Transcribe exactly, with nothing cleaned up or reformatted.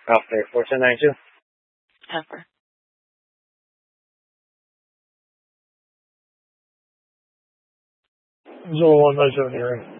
After four seven nine two. After. Zero one nine seven here.